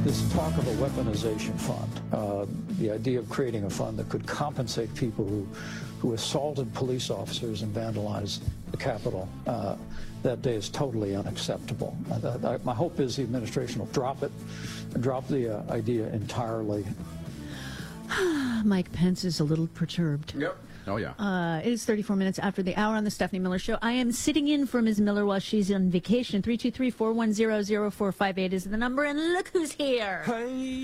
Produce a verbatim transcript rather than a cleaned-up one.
this talk of a weaponization fund, uh, the idea of creating a fund that could compensate people who, who assaulted police officers and vandalized the Capitol uh, that day is totally unacceptable. Uh, I, my hope is the administration will drop it, drop the uh, idea entirely. Mike Pence is a little perturbed. Yep. Oh, yeah. Uh, it is thirty-four minutes after the hour on the Stephanie Miller Show. I am sitting in for Miz Miller while she's on vacation. three two three, four one zero, zero four five eight is the number, and look who's here. Hey.